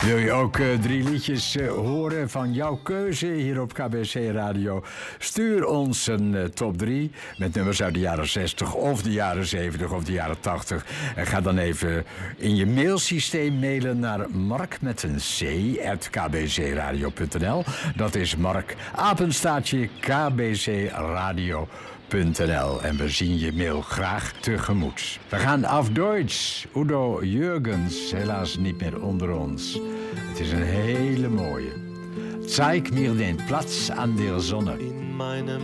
Wil je ook 3 liedjes horen van jouw keuze hier op KBC Radio? Stuur ons een top 3 met nummers uit de jaren 60 of de jaren 70 of de jaren 80. En ga dan even in je mailsysteem mailen naar mark@kbcradio.nl. Dat is Mark, apenstaartje kbcradio.nl. En we zien je mail graag tegemoet. We gaan af Duits. Udo Jürgens, helaas niet meer onder ons. Het is een hele mooie. Zeig mir den Platz an der Sonne.